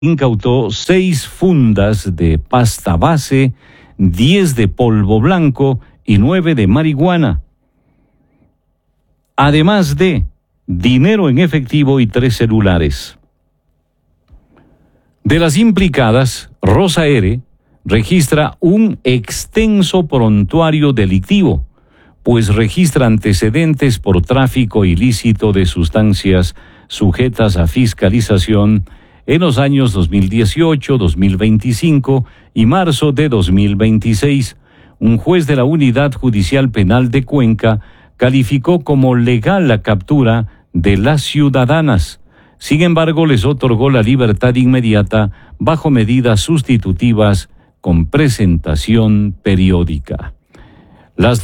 incautó 6 fundas de pasta base, 10 de polvo blanco y 9 de marihuana, además de dinero en efectivo y 3 celulares. De las implicadas, Rosa R. registra un extenso prontuario delictivo, pues registra antecedentes por tráfico ilícito de sustancias sujetas a fiscalización en los años 2018, 2025 y marzo de 2026. Un juez de la Unidad Judicial Penal de Cuenca calificó como legal la captura de las ciudadanas. Sin embargo, les otorgó la libertad inmediata bajo medidas sustitutivas con presentación periódica. Las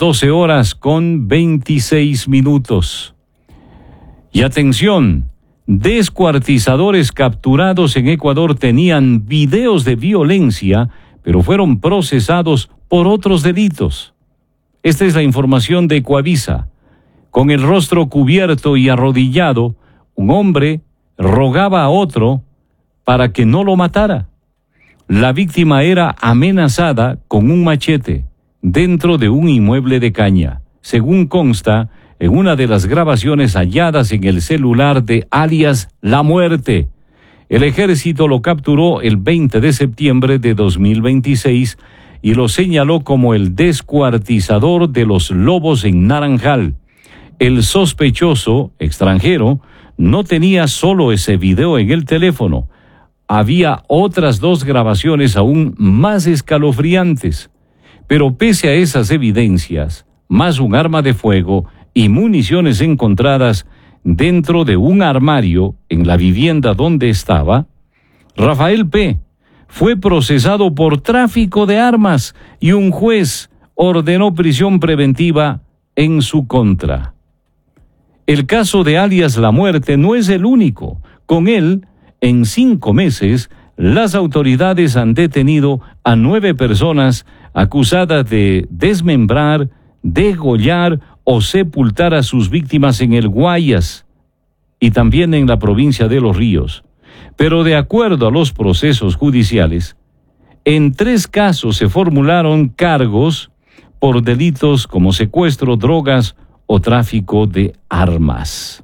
12:26. Y atención, descuartizadores capturados en Ecuador tenían videos de violencia, pero fueron procesados por otros delitos. Esta es la información de Ecuavisa. Con el rostro cubierto y arrodillado, un hombre rogaba a otro para que no lo matara. La víctima era amenazada con un machete dentro de un inmueble de caña, según consta en una de las grabaciones halladas en el celular de alias La Muerte. El ejército lo capturó el 20 de septiembre de 2026 y lo señaló como el descuartizador de los lobos en Naranjal. El sospechoso extranjero no tenía solo ese video en el teléfono. Había otras 2 grabaciones aún más escalofriantes. Pero pese a esas evidencias, más un arma de fuego y municiones encontradas dentro de un armario en la vivienda donde estaba, Rafael P. fue procesado por tráfico de armas y un juez ordenó prisión preventiva en su contra. El caso de alias La Muerte no es el único. Con él, en 5 meses, las autoridades han detenido a 9 personas acusadas de desmembrar, degollar o sepultar a sus víctimas en el Guayas y también en la provincia de Los Ríos. Pero de acuerdo a los procesos judiciales, en 3 casos se formularon cargos por delitos como secuestro, drogas o tráfico de armas.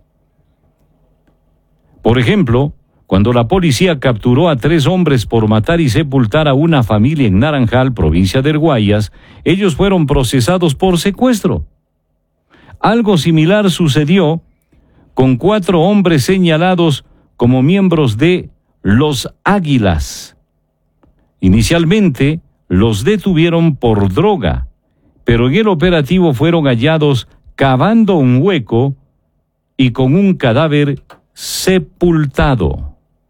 Por ejemplo, cuando la policía capturó a 3 hombres por matar y sepultar a una familia en Naranjal, provincia del Guayas, ellos fueron procesados por secuestro. Algo similar sucedió con 4 hombres señalados como miembros de Los Águilas. Inicialmente los detuvieron por droga, pero en el operativo fueron hallados cavando un hueco y con un cadáver sepultado.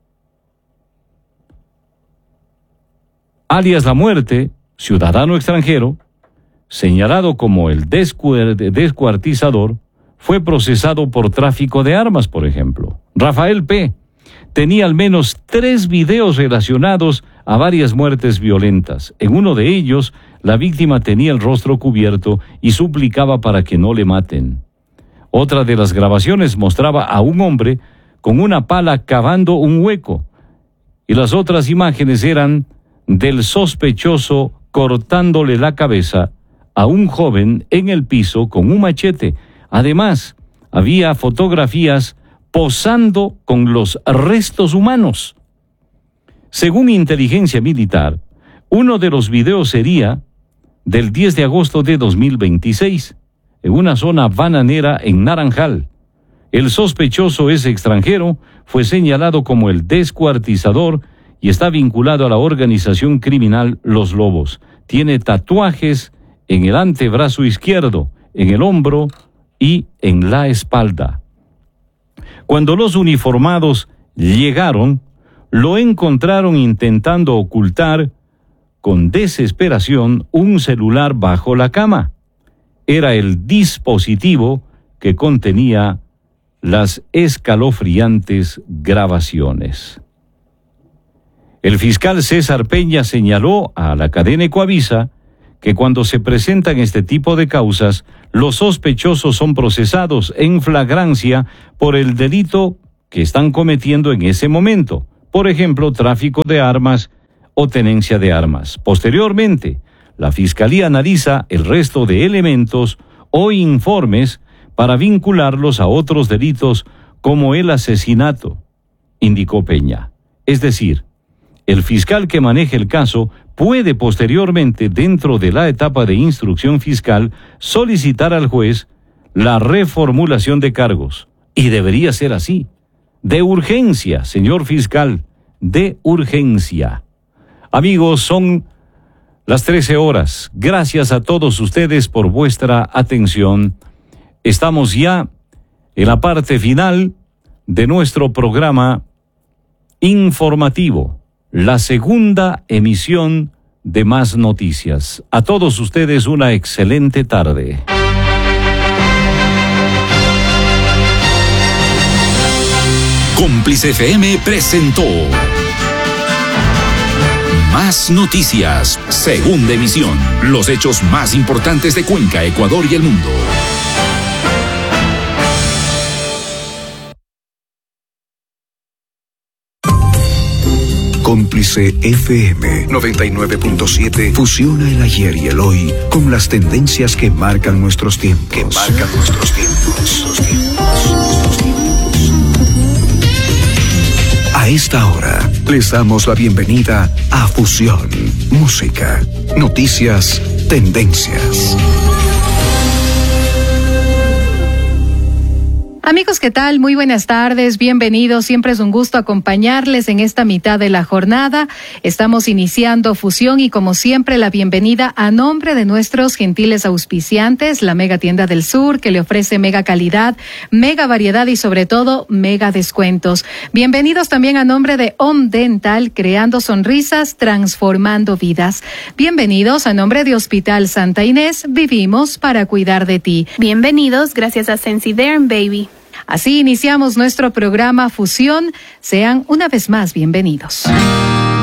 Alias La Muerte, ciudadano extranjero, señalado como el descuartizador, fue procesado por tráfico de armas, por ejemplo. Rafael P. tenía al menos 3 videos relacionados a varias muertes violentas. En uno de ellos, la víctima tenía el rostro cubierto y suplicaba para que no le maten. Otra de las grabaciones mostraba a un hombre con una pala cavando un hueco, y las otras imágenes eran del sospechoso cortándole la cabeza a un joven en el piso con un machete. Además, había fotografías posando con los restos humanos. Según inteligencia militar, uno de los videos sería del 10 de agosto de 2026, en una zona bananera en Naranjal. El sospechoso es extranjero, fue señalado como el descuartizador y está vinculado a la organización criminal Los Lobos. Tiene tatuajes en el antebrazo izquierdo, en el hombro y en la espalda. Cuando los uniformados llegaron, lo encontraron intentando ocultar con desesperación un celular bajo la cama. Era el dispositivo que contenía las escalofriantes grabaciones. El fiscal César Peña señaló a la cadena Ecuavisa que cuando se presentan este tipo de causas, los sospechosos son procesados en flagrancia por el delito que están cometiendo en ese momento. por ejemplo, tráfico de armas o tenencia de armas. Posteriormente, la Fiscalía analiza el resto de elementos o informes para vincularlos a otros delitos como el asesinato, indicó Peña. Es decir, el fiscal que maneje el caso puede posteriormente, dentro de la etapa de instrucción fiscal, solicitar al juez la reformulación de cargos. Y debería ser así. De urgencia, señor fiscal, de urgencia. Amigos, son las 13 horas. Gracias a todos ustedes por vuestra atención. Estamos ya en la parte final de nuestro programa informativo, la segunda emisión de Más Noticias. A todos ustedes una excelente tarde. Cómplice FM presentó Más Noticias, segunda emisión. Los hechos más importantes de Cuenca, Ecuador y el mundo. Cómplice FM 99.7 fusiona el ayer y el hoy con las tendencias que marcan nuestros tiempos. A esta hora les damos la bienvenida a Fusión, música, noticias, tendencias. Amigos, ¿qué tal? Muy buenas tardes, bienvenidos. Siempre es un gusto acompañarles en esta mitad de la jornada. Estamos iniciando Fusión y como siempre la bienvenida a nombre de nuestros gentiles auspiciantes, la Mega Tienda del Sur, que le ofrece mega calidad, mega variedad y sobre todo mega descuentos. Bienvenidos también a nombre de Om Dental, creando sonrisas, transformando vidas. Bienvenidos a nombre de Hospital Santa Inés, vivimos para cuidar de ti. Bienvenidos, gracias a Sensiderm Baby. Así iniciamos nuestro programa Fusión. Sean una vez más bienvenidos.